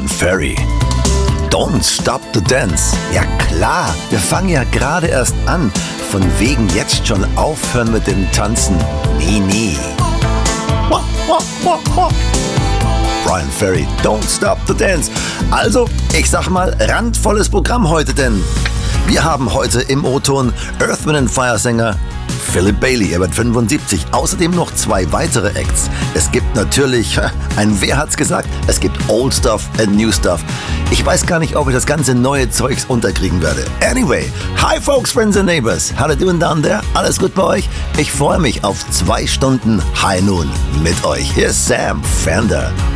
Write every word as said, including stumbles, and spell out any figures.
Brian Ferry. Don't Stop the Dance. Ja klar, wir fangen ja gerade erst an. Von wegen jetzt schon aufhören mit dem Tanzen. Nee, nee. Brian Ferry, Don't Stop the Dance. Also, ich sag mal, randvolles Programm heute, denn wir haben heute im O-Ton Earth, Wind and Fire Sänger Philip Bailey, er wird fünfundsiebzig. Außerdem noch zwei weitere Acts. Es gibt natürlich, ein Wer hat's gesagt, es gibt Old Stuff and New Stuff. Ich weiß gar nicht, ob ich das ganze neue Zeugs unterkriegen werde. Anyway, hi folks, friends and neighbors. How you doing down there? Alles gut bei euch? Ich freue mich auf zwei Stunden High Noon mit euch. Hier ist Sam Fender.